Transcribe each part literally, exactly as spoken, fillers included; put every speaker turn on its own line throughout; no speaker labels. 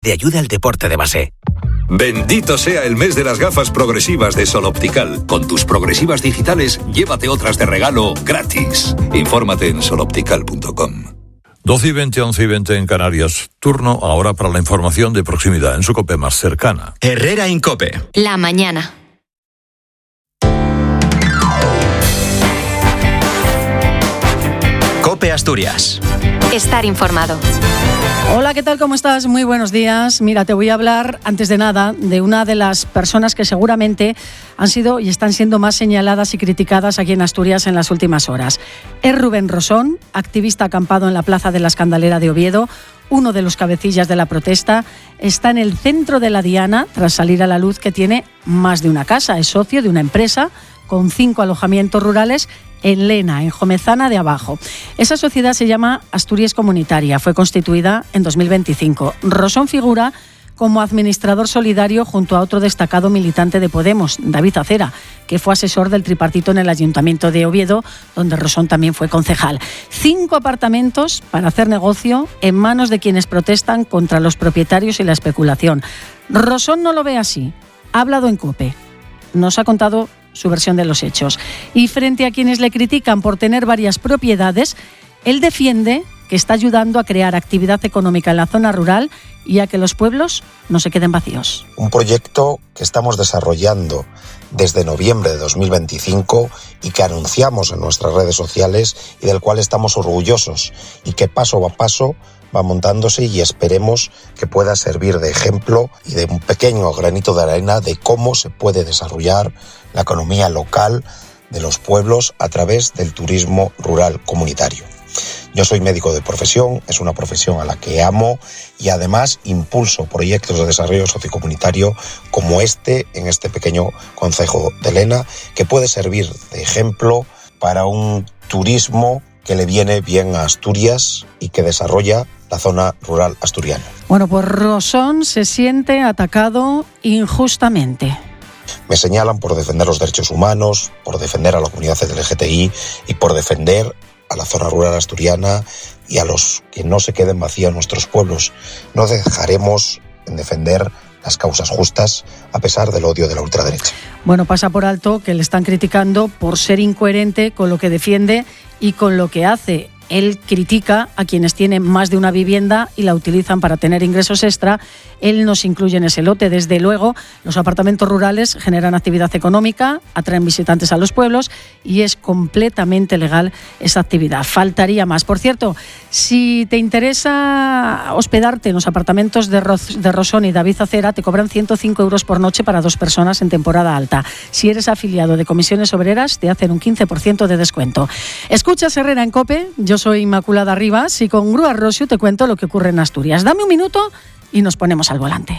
de ayuda al deporte de base.
Bendito sea el mes de las gafas progresivas de Sol Optical. Con tus progresivas digitales, llévate otras de regalo gratis. Infórmate en sol optical punto com.
doce y veinte, once y veinte en Canarias. Turno ahora para la información de proximidad en su COPE más cercana.
Herrera Incope.
La mañana.
COPE Asturias.
Estar informado.
Hola, ¿qué tal? ¿Cómo estás? Muy buenos días. Mira, te voy a hablar, antes de nada, de una de las personas que seguramente han sido y están siendo más señaladas y criticadas aquí en Asturias en las últimas horas. Es Rubén Rosón, activista acampado en la Plaza de la Escandalera de Oviedo, uno de los cabecillas de la protesta. Está en el centro de la diana tras salir a la luz que tiene más de una casa. Es socio de una empresa con cinco alojamientos rurales en Lena, en Jomezana de Abajo. Esa sociedad se llama Asturias Comunitaria, fue constituida en dos mil veinticinco. Rosón figura como administrador solidario junto a otro destacado militante de Podemos, David Acera, que fue asesor del tripartito en el Ayuntamiento de Oviedo, donde Rosón también fue concejal. Cinco apartamentos para hacer negocio en manos de quienes protestan contra los propietarios y la especulación. Rosón no lo ve así. Ha hablado en COPE. Nos ha contado su versión de los hechos. Y frente a quienes le critican por tener varias propiedades, él defiende que está ayudando a crear actividad económica en la zona rural y a que los pueblos no se queden vacíos.
Un proyecto que estamos desarrollando desde noviembre de dos mil veinticinco y que anunciamos en nuestras redes sociales y del cual estamos orgullosos y que paso a paso va montándose y esperemos que pueda servir de ejemplo y de un pequeño granito de arena de cómo se puede desarrollar la economía local de los pueblos a través del turismo rural comunitario. Yo soy médico de profesión, es una profesión a la que amo y además impulso proyectos de desarrollo sociocomunitario como este en este pequeño concejo de Lena, que puede servir de ejemplo para un turismo que le viene bien a Asturias y que desarrolla la zona rural asturiana.
Bueno, pues Rosón se siente atacado injustamente.
Me señalan por defender los derechos humanos, por defender a la comunidad L G T I y por defender a la zona rural asturiana y a los que no se queden vacíos nuestros pueblos. No dejaremos en defender las causas justas a pesar del odio de la ultraderecha.
Bueno, pasa por alto que le están criticando por ser incoherente con lo que defiende y con lo que hace. Él critica a quienes tienen más de una vivienda y la utilizan para tener ingresos extra. Él no se incluye en ese lote. Desde luego, los apartamentos rurales generan actividad económica, atraen visitantes a los pueblos y es completamente legal esa actividad. Faltaría más. Por cierto, si te interesa hospedarte en los apartamentos de, Ros- de Rosón y David Acera, te cobran ciento cinco euros por noche para dos personas en temporada alta. Si eres afiliado de Comisiones Obreras, te hacen un quince por ciento de descuento. Escuchas Herrera en COPE. Yo soy Inmaculada Rivas y con Grúa Rosio te cuento lo que ocurre en Asturias. Dame un minuto y nos ponemos al volante.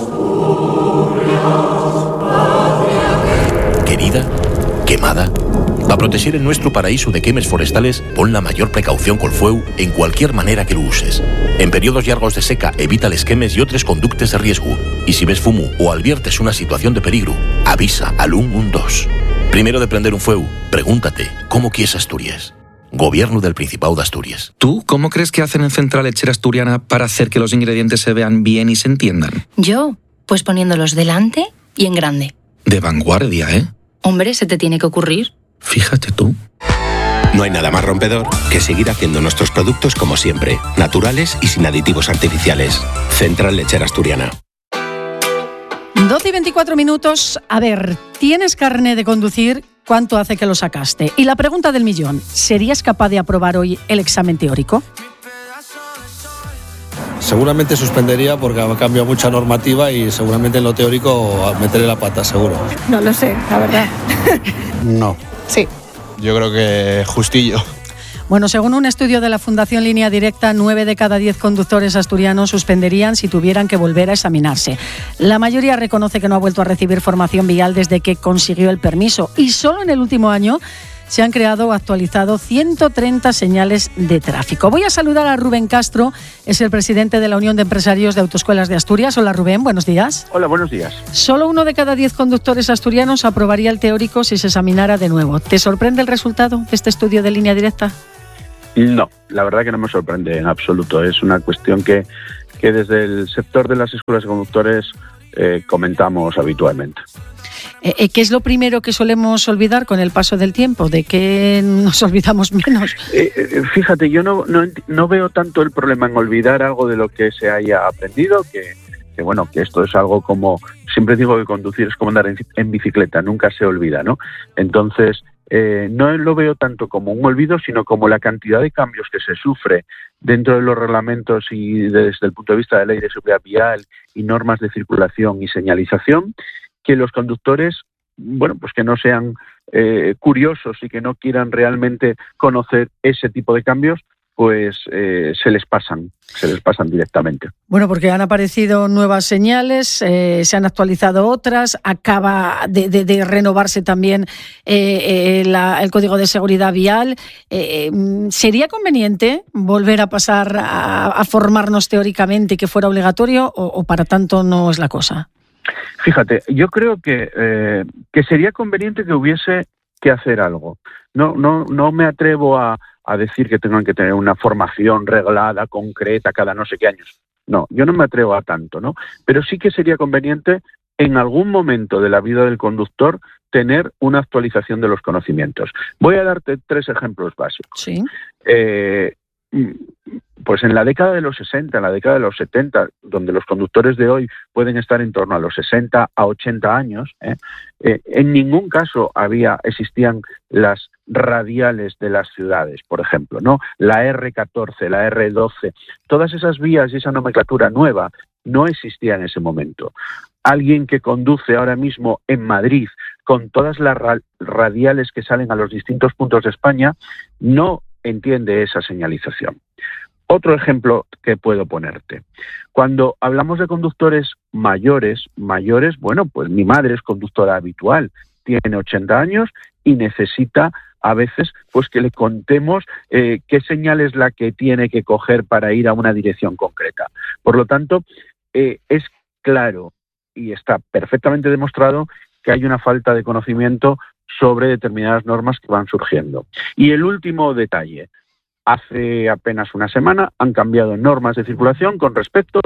Querida, quemada. Para proteger el nuestro paraíso de quemes forestales, pon la mayor precaución col fueu en cualquier manera que lo uses. En periodos llargos de seca, evita les quemes y otros conductes de riesgo. Y si ves fumo o adviertes una situación de peligro, avisa al ciento doce. Primero de prender un fueu, pregúntate, ¿cómo quieres Asturias? Gobierno del Principado de Asturias.
¿Tú cómo crees que hacen en Central Lechera Asturiana para hacer que los ingredientes se vean bien y se entiendan?
Yo, pues poniéndolos delante y en grande.
De vanguardia, ¿eh?
Hombre, se te tiene que ocurrir.
Fíjate tú.
No hay nada más rompedor que seguir haciendo nuestros productos como siempre, naturales y sin aditivos artificiales. Central Lechera Asturiana.
doce y veinticuatro minutos. A ver, ¿tienes carné de conducir? ¿Cuánto hace que lo sacaste? Y la pregunta del millón, ¿serías capaz de aprobar hoy el examen teórico?
Seguramente suspendería porque ha cambiado mucha normativa y seguramente en lo teórico meteré la pata, seguro.
No lo sé, la verdad.
No.
Sí.
Yo creo que justillo.
Bueno, según un estudio de la Fundación Línea Directa, nueve de cada diez conductores asturianos suspenderían si tuvieran que volver a examinarse. La mayoría reconoce que no ha vuelto a recibir formación vial desde que consiguió el permiso y solo en el último año se han creado o actualizado ciento treinta señales de tráfico. Voy a saludar a Rubén Castro, es el presidente de la Unión de Empresarios de Autoescuelas de Asturias. Hola Rubén, buenos días.
Hola, buenos días.
Solo uno de cada diez conductores asturianos aprobaría el teórico si se examinara de nuevo. ¿Te sorprende el resultado de este estudio de Línea Directa?
No, la verdad que no me sorprende en absoluto. Es una cuestión que,
que desde el sector de las escuelas de conductores eh, comentamos habitualmente.
Eh, ¿Qué es lo primero que solemos olvidar con el paso del tiempo? ¿De qué nos olvidamos menos?
Eh, eh, fíjate, yo no, no, no veo tanto el problema en olvidar algo de lo que se haya aprendido, que, que bueno, que esto es algo como, siempre digo que conducir es como andar en, en bicicleta, nunca se olvida, ¿no? Entonces, eh, no lo veo tanto como un olvido, sino como la cantidad de cambios que se sufre dentro de los reglamentos y desde el punto de vista de ley de seguridad vial y normas de circulación y señalización, que los conductores, bueno, pues que no sean eh, curiosos y que no quieran realmente conocer ese tipo de cambios, pues eh, se les pasan, se les pasan directamente.
Bueno, porque han aparecido nuevas señales, eh, se han actualizado otras, acaba de, de, de renovarse también eh, eh, la, el Código de Seguridad Vial. Eh, ¿Sería conveniente volver a pasar a, a formarnos teóricamente y que fuera obligatorio o, o para tanto no es la cosa?
Fíjate, yo creo que, eh, que sería conveniente que hubiese que hacer algo. No, no, no me atrevo a, a decir que tengan que tener una formación reglada, concreta, cada no sé qué años. No, yo no me atrevo a tanto, ¿no? Pero sí que sería conveniente en algún momento de la vida del conductor tener una actualización de los conocimientos. Voy a darte tres ejemplos básicos.
Sí.
Eh, Pues en la década de los sesenta, en la década de los setenta, donde los conductores de hoy pueden estar en torno a los sesenta a ochenta años, ¿eh? Eh, en ningún caso había existían las radiales de las ciudades, por ejemplo, ¿no? La erre catorce, la erre doce, todas esas vías y esa nomenclatura nueva no existía en ese momento. Alguien que conduce ahora mismo en Madrid con todas las ra- radiales que salen a los distintos puntos de España no entiende esa señalización. Otro ejemplo que puedo ponerte. Cuando hablamos de conductores mayores, mayores, bueno, pues mi madre es conductora habitual, tiene ochenta años y necesita a veces pues que le contemos eh, qué señal es la que tiene que coger para ir a una dirección concreta. Por lo tanto, eh, es claro y está perfectamente demostrado que hay una falta de conocimiento sobre determinadas normas que van surgiendo. Y el último detalle. Hace apenas una semana han cambiado normas de circulación con respecto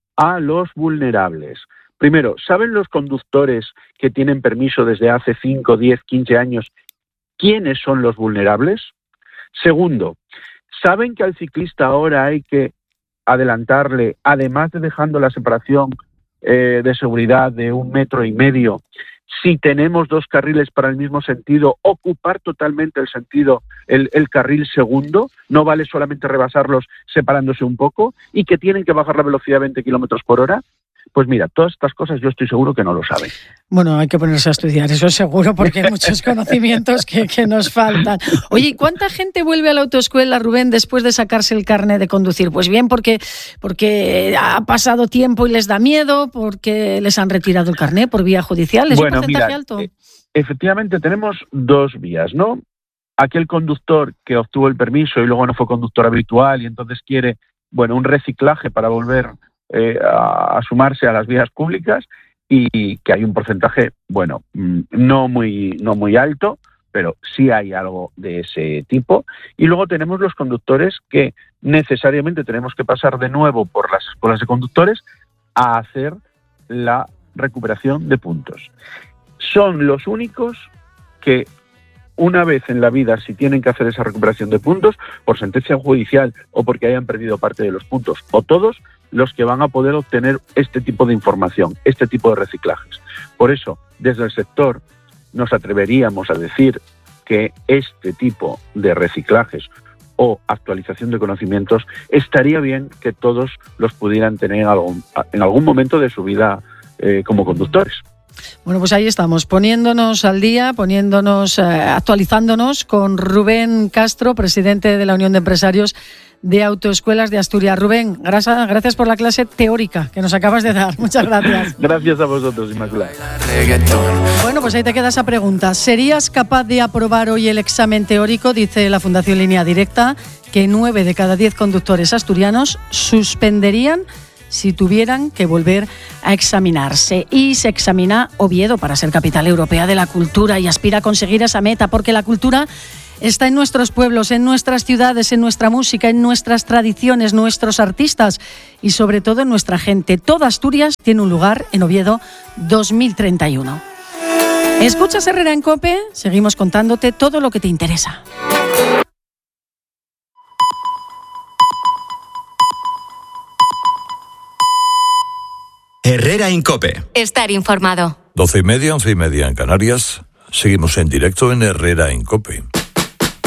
a los vulnerables. Primero, ¿saben los conductores que tienen permiso desde hace cinco, diez, quince años quiénes son los vulnerables? Segundo, ¿saben que al ciclista ahora hay que adelantarle, además de dejando la separación eh, de seguridad de un metro y medio, si tenemos dos carriles para el mismo sentido, ocupar totalmente el sentido, el, el carril segundo, no vale solamente rebasarlos separándose un poco, y que tienen que bajar la velocidad a veinte kilómetros por hora? Pues mira, todas estas cosas yo estoy seguro que no lo saben.
Bueno, hay que ponerse a estudiar, eso es seguro, porque hay muchos conocimientos que, que nos faltan. Oye, ¿y cuánta gente vuelve a la autoescuela, Rubén, después de sacarse el carnet de conducir? Pues bien, porque, porque ha pasado tiempo y les da miedo, porque les han retirado el carnet por vía judicial. ¿Es
bueno,
un porcentaje
mira,
alto?
Eh, efectivamente tenemos dos vías, ¿no? Aquel conductor que obtuvo el permiso y luego no fue conductor habitual y entonces quiere, bueno, un reciclaje para volver Eh, a, a sumarse a las vías públicas, y que hay un porcentaje, bueno, no muy, no muy alto, pero sí hay algo de ese tipo. Y luego tenemos los conductores que necesariamente tenemos que pasar de nuevo por las escuelas de conductores a hacer la recuperación de puntos. Son los únicos que una vez en la vida, si tienen que hacer esa recuperación de puntos, por sentencia judicial o porque hayan perdido parte de los puntos, o todos, los que van a poder obtener este tipo de información, este tipo de reciclajes. Por eso, desde el sector, nos atreveríamos a decir que este tipo de reciclajes o actualización de conocimientos estaría bien que todos los pudieran tener en algún, en algún momento de su vida eh, como conductores.
Bueno, pues ahí estamos, poniéndonos al día, poniéndonos, eh, actualizándonos con Rubén Castro, presidente de la Unión de Empresarios de Autoescuelas de Asturias. Rubén, gracias, gracias por la clase teórica que nos acabas de dar. Muchas gracias.
Gracias a vosotros, Inmaculada.
Bueno, pues ahí te queda esa pregunta. ¿Serías capaz de aprobar hoy el examen teórico? Dice la Fundación Línea Directa que nueve de cada diez conductores asturianos suspenderían si tuvieran que volver a examinarse. Y se examina Oviedo para ser capital europea de la cultura y aspira a conseguir esa meta, porque la cultura está en nuestros pueblos, en nuestras ciudades, en nuestra música, en nuestras tradiciones, nuestros artistas y sobre todo en nuestra gente. Toda Asturias tiene un lugar en Oviedo dos mil treinta y uno. Escuchas Herrera en COPE, seguimos contándote todo lo que te interesa.
Herrera en COPE.
Estar informado.
Doce y media, once y media en Canarias. Seguimos en directo en Herrera en COPE.